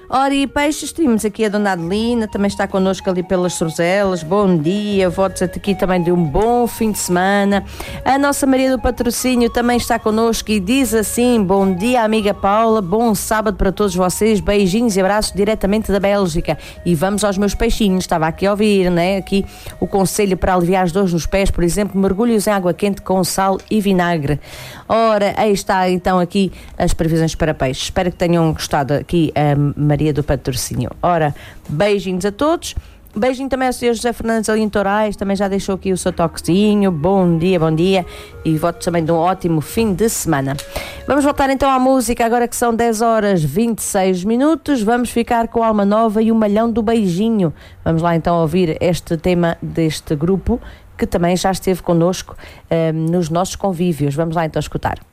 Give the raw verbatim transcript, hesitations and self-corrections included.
Ora, e peixes, temos aqui a Dona Adelina, também está connosco ali pelas Sorzelas. Bom dia, votos aqui também de um bom fim de semana. A nossa Maria do Patrocínio também está connosco e diz assim: bom dia, amiga Paula, bom sábado para todos vocês, beijinhos e abraços diretamente da Bélgica. E vamos aos meus peixinhos, estava aqui a ouvir, né? Aqui o conselho para aliviar as dores nos pés, por exemplo, mergulhos em água quente com sal e vinagre. Ora, aí está então aqui as previsões para peixes. Espero que tenham gostado aqui a Maria do Patrocínio. Ora, beijinhos a todos. Beijinho também ao senhor José Fernandes ali em Torais, também já deixou aqui o seu toquezinho. Bom dia, bom dia. E voto também de um ótimo fim de semana. Vamos voltar então à música, agora que são dez horas e vinte e seis minutos. Vamos ficar com a Alma Nova e o Malhão do Beijinho. Vamos lá então ouvir este tema deste grupo, que também já esteve connosco um, nos nossos convívios. Vamos lá então escutar.